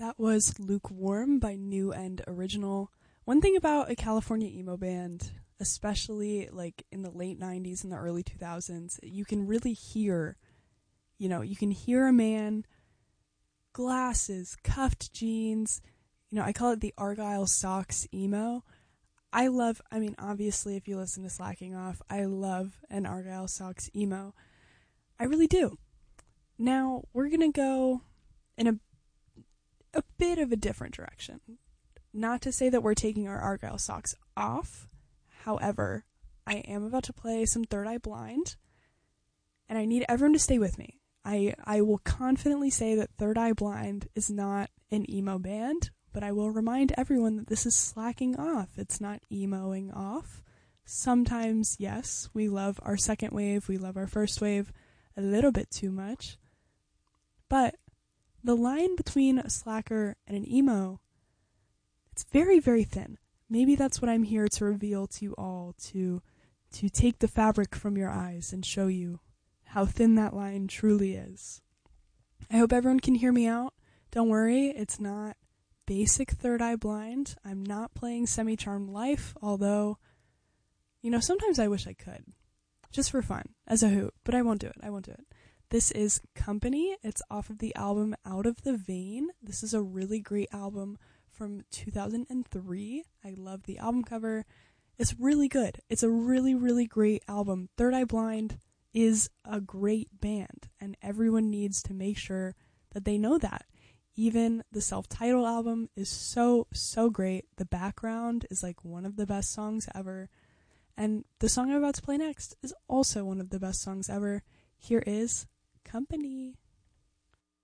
That was Lukewarm by New and Original. One thing about a California emo band, especially like in the late 90s and the early 2000s, you can really hear, you can hear a man, glasses, cuffed jeans, I call it the Argyle Socks emo. Obviously if you listen to Slacking Off, I love an Argyle Socks emo. I really do. Now, we're going to go in a bit of a different direction. Not to say that we're taking our Argyle Socks off. However, I am about to play some Third Eye Blind, and I need everyone to stay with me. I will confidently say that Third Eye Blind is not an emo band, but I will remind everyone that this is slacking off. It's not emoing off. Sometimes, yes, we love our second wave, we love our first wave a little bit too much, but the line between a slacker and an emo, it's very, very thin. Maybe that's what I'm here to reveal to you all, to take the fabric from your eyes and show you how thin that line truly is. I hope everyone can hear me out. Don't worry, it's not basic Third Eye Blind. I'm not playing Semi-Charmed Life, although, sometimes I wish I could. Just for fun, as a hoot, but I won't do it. This is Company. It's off of the album Out of the Vein. This is a really great album from 2003. I love the album cover. It's really good. It's a really, really great album. Third Eye Blind is a great band, and everyone needs to make sure that they know that. Even the self-titled album is so, so great. The background is like one of the best songs ever. And the song I'm about to play next is also one of the best songs ever. Here is Company.